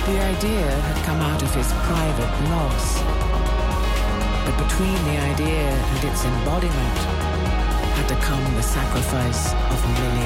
The idea had come out of his private loss. But between the idea and its embodiment had to come the sacrifice of millions.